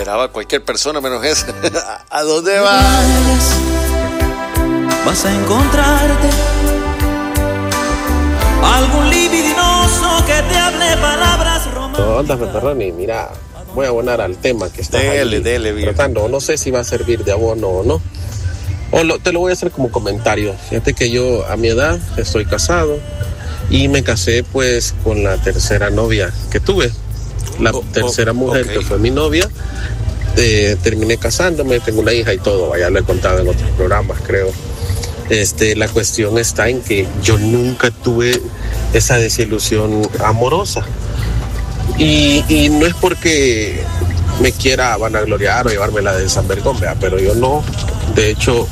esperaba cualquier persona menos esa. ¿A dónde vas? Vas a encontrarte algún libidinoso que te hable palabras románticas. No, anda, Ronnie, mira, voy a abonar al tema que estás dele, tratando. No sé si va a servir de abono o no. Te lo voy a hacer como comentario. Fíjate que yo a mi edad estoy casado y me casé pues con la tercera novia que tuve. La tercera mujer que fue mi novia. Terminé casándome, tengo una hija y todo. Ya lo he contado en otros programas, creo. La cuestión está en que yo nunca tuve esa desilusión amorosa. Y no es porque me quiera vanagloriar o llevármela de San Bergón, pero yo no. De hecho,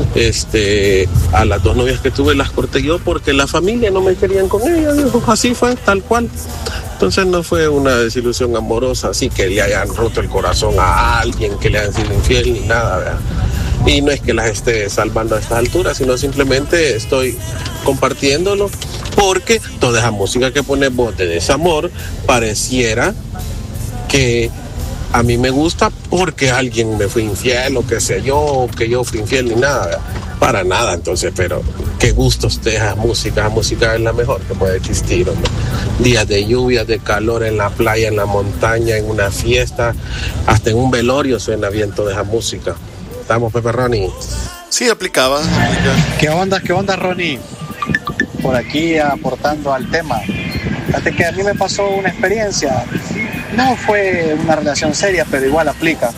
a las dos novias que tuve las corté yo porque la familia no me querían con ellas. Así fue, tal cual. Entonces no fue una desilusión amorosa, así que le hayan roto el corazón a alguien, que le hayan sido infiel ni nada, ¿verdad? Y no es que las esté salvando a estas alturas, sino simplemente estoy compartiéndolo porque toda esa música que pones vos de desamor pareciera que a mí me gusta porque alguien me fue infiel o qué sé yo, o que yo fui infiel ni nada, ¿verdad? Para nada. Entonces, pero qué gustos de esa música es la mejor que puede existir, hombre. Días de lluvia, de calor en la playa, en la montaña, en una fiesta, hasta en un velorio suena bien toda esa música. ¿Estamos, Pepe Ronnie? Sí, aplicaba. ¿Qué onda, Ronnie? Por aquí aportando al tema. Fíjate que a mí me pasó una experiencia. No fue una relación seria, pero igual aplica.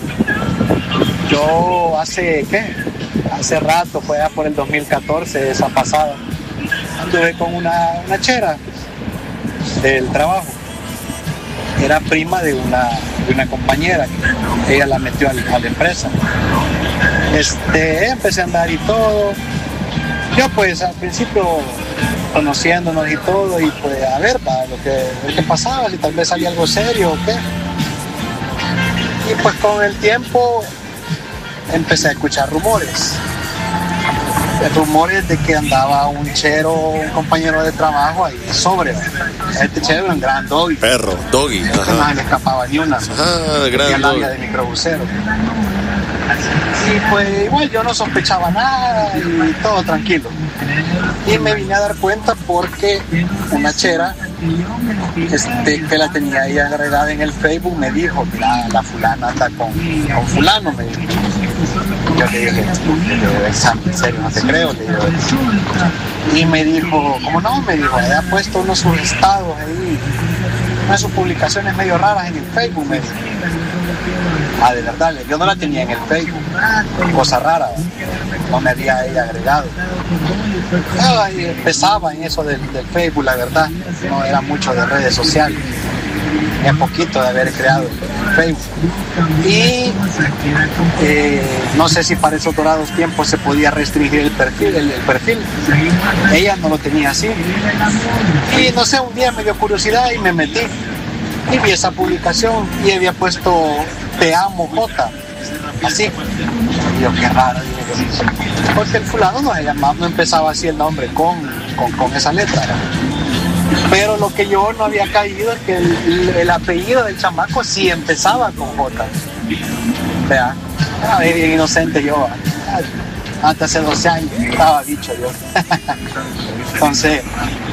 Yo hace rato, fue ya por el 2014, esa pasada, anduve con una chera del trabajo. Era prima de una compañera, que ella la metió a la empresa. Empecé a andar y todo. Yo pues al principio conociéndonos y todo, y pues a ver lo que pasaba, si tal vez había algo serio o qué. Y pues con el tiempo empecé a escuchar rumores de que andaba un compañero de trabajo ahí sobre. Este chero era un gran doggy. Perro, doggy. No se le escapaba ni una. Gran y doggy. De microbusero. Y pues igual yo no sospechaba nada y todo tranquilo. Y me vine a dar cuenta porque una chera que la tenía ella agregada en el Facebook me dijo, mira, la fulana anda con fulano, me dijo. Yo le dije, en serio, no te creo, le digo. Y me dijo, ¿cómo no? Me dijo, ella ha puesto unos sus estados ahí, unas de sus publicaciones medio raras en el Facebook, me dijo. De verdad, yo no la tenía en el Facebook, cosa rara, no me había ella agregado. Y empezaba en eso del Facebook, la verdad, no era mucho de redes sociales, un poquito de haber creado el Facebook. Y no sé si para esos dorados tiempos se podía restringir el perfil. Ella no lo tenía así. Y no sé, un día me dio curiosidad y me metí. Y vi esa publicación y había puesto "Te amo, J", así. Y yo, qué raro, porque el fulano no empezaba así el nombre con esa letra. Pero lo que yo no había caído es que el apellido del chamaco sí empezaba con J. Vea, bien inocente yo, hasta hace 12 años estaba dicho yo. Entonces,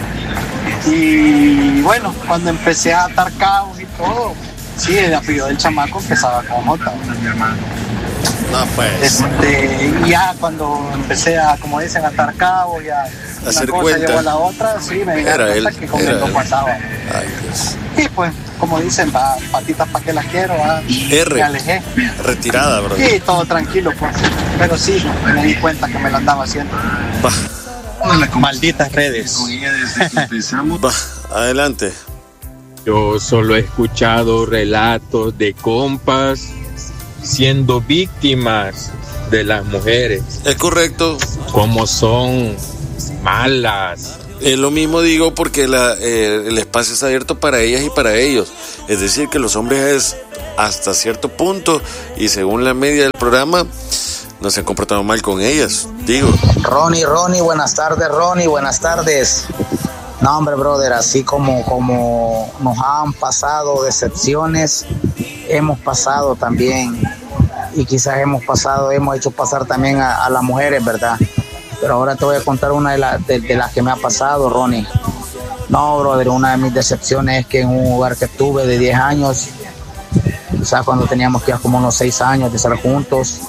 y bueno, cuando empecé a atar cabos y todo, sí, el apellido del chamaco empezaba con J. No, pues. Y ya cuando empecé a, como dicen, a atar cabos, ya hacer una cosa cuenta. llevó a la otra, sí, me di cuenta que con él no pasaba. Ay, Dios. Y pues, como dicen, patitas para que las quiero, me alejé. Retirada, bro. Sí, todo tranquilo, pues. Pero sí, me di cuenta que me lo andaba haciendo. Malditas redes. Adelante. Yo solo he escuchado relatos de compas siendo víctimas de las mujeres. Es correcto. Como son malas. Lo mismo digo porque el espacio es abierto para ellas y para ellos. Es decir, que los hombres es hasta cierto punto y según la media del programa no se han comportado mal con ellas, digo. Ronnie, buenas tardes, buenas tardes. No, hombre, brother, así como nos han pasado decepciones, hemos pasado también, y quizás hemos hecho pasar también a las mujeres, ¿verdad? Pero ahora te voy a contar una de las que me ha pasado, Ronnie. No, brother, una de mis decepciones es que en un hogar que tuve de 10 años, quizás cuando teníamos ya como unos 6 años de estar juntos,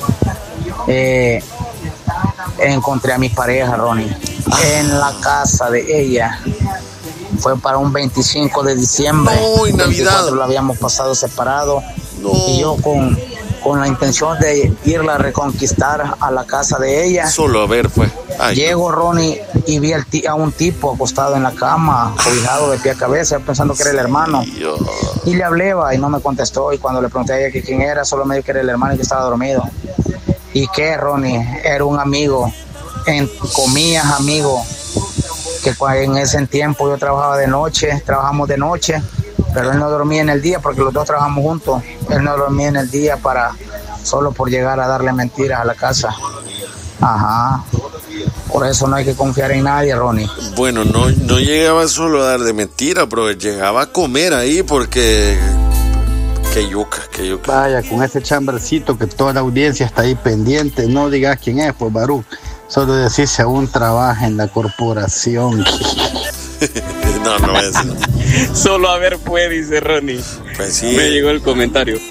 encontré a mi pareja, Ronnie, en la casa de ella. Fue para un 25 de diciembre. No, en Navidad. Lo habíamos pasado separado. No. Y yo con la intención de irla a reconquistar a la casa de ella. Solo a ver, fue. Ay, llego, Ronnie, y vi a un tipo acostado en la cama, cobijado de pie a cabeza, pensando que era el hermano. Dios. Y le hablaba y no me contestó. Y cuando le pregunté a ella que quién era, solo me dijo que era el hermano y que estaba dormido. ¿Y qué, Ronnie? Era un amigo, en comillas amigo, que en ese tiempo yo trabajamos de noche, pero él no dormía en el día porque los dos trabajamos juntos. Él no dormía en el día solo por llegar a darle mentiras a la casa. Ajá. Por eso no hay que confiar en nadie, Ronnie. Bueno, no llegaba solo a dar de mentira, pero llegaba a comer ahí porque... Qué yuca. Vaya, con ese chambercito que toda la audiencia está ahí pendiente, no digas quién es, pues, Baruch. Solo decir si aún trabaja en la corporación. No voy a decir. Solo a ver fue, dice Ronnie. Pues sí. Me llegó el comentario.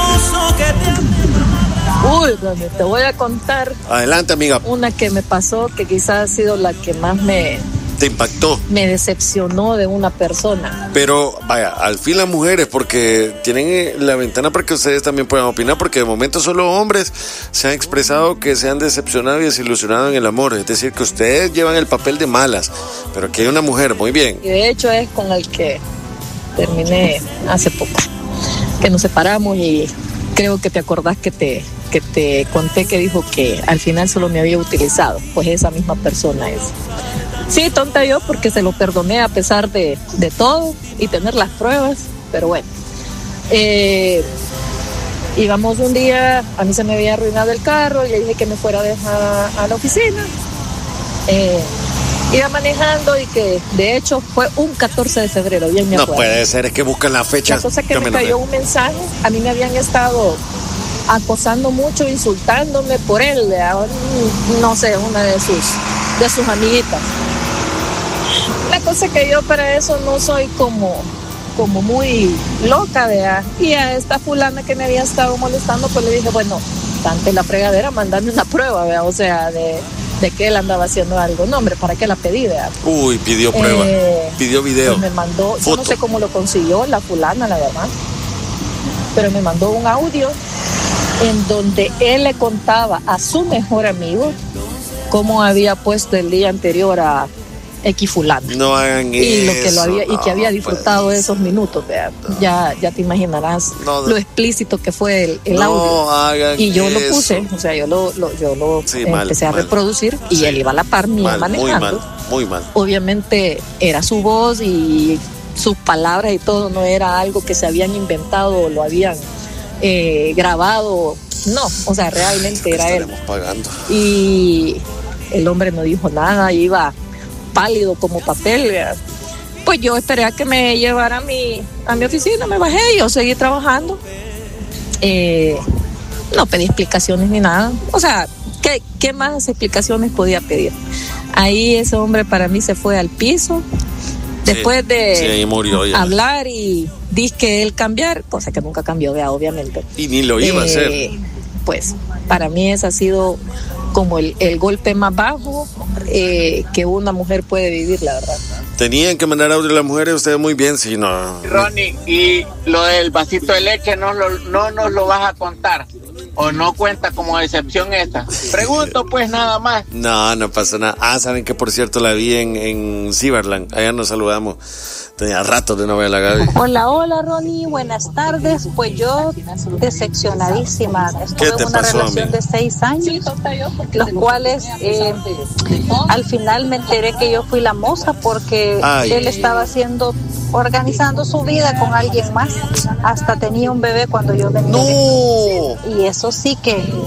Uy, Ronnie, te voy a contar. Adelante, amiga. Una que me pasó, que quizás ha sido la que más te impactó. Me decepcionó de una persona. Pero vaya, al fin las mujeres, porque tienen la ventana para que ustedes también puedan opinar, porque de momento solo hombres se han expresado que se han decepcionado y desilusionado en el amor. Es decir, que ustedes llevan el papel de malas, pero aquí hay una mujer, muy bien. Y de hecho es con el que terminé hace poco, que nos separamos, y creo que te acordás que te conté que dijo que al final solo me había utilizado. Pues esa misma persona es. Sí, tonta yo, porque se lo perdoné a pesar de todo y tener las pruebas, pero bueno. Íbamos un día, a mí se me había arruinado el carro, y le dije que me fuera a dejar a la oficina. Iba manejando, y que de hecho fue un 14 de febrero, bien me acuerdo. No puede ser, es que buscan la fecha. La cosa es que me cayó un mensaje. A mí me habían estado acosando mucho, insultándome por él, no sé, una de sus amiguitas. La cosa es que yo para eso no soy como muy loca, ¿verdad? Y a esta fulana que me había estado molestando, pues le dije, bueno, tante la fregadera, mandame una prueba, ¿verdad? O sea, de que él andaba haciendo algo. No, hombre, ¿para qué la pedí, verdad? Uy, pidió prueba, pidió video. Pues me mandó, foto. Yo no sé cómo lo consiguió la fulana, la verdad, pero me mandó un audio en donde él le contaba a su mejor amigo cómo había puesto el día anterior a X fulano. No hagan y eso. Y que había disfrutado de esos minutos, ¿verdad? Ya te imaginarás lo explícito que fue el audio. Hagan y yo eso. lo puse, o sea, yo lo sí, empecé a reproducir, y él iba a la par mía manejando. Muy mal. Obviamente era su voz y sus palabras y todo, no era algo que se habían inventado o lo habían grabado. No, o sea, realmente era él. Pagando. Y el hombre no dijo nada, iba pálido como papel. Pues yo esperé a que me llevara a mi oficina, me bajé y yo seguí trabajando. No pedí explicaciones ni nada. O sea, ¿qué más explicaciones podía pedir? Ahí ese hombre para mí se fue al piso. Después de ahí murió ya. Hablar y dizque él cambiar, cosa que nunca cambió, obviamente. Y ni lo iba a hacer. Pues para mí ese ha sido como el golpe más bajo que una mujer puede vivir, la verdad. Tenían que mandar audio a las mujeres, ustedes muy bien, si no. Ronnie, y lo del vasito de leche no nos lo vas a contar, o no cuenta como decepción esta. Pregunto pues nada más. No pasa nada. Saben que por cierto la vi en Ciberland, allá nos saludamos. Tenía rato de no ver a la Gaby. Hola Ronnie, buenas tardes. Pues yo decepcionadísima. Estuve en una relación de 6 años, los cuales al final me enteré que yo fui la moza, porque él estaba organizando su vida con alguien más. Hasta tenía un bebé cuando yo me enteré. ¡No! Y eso sí que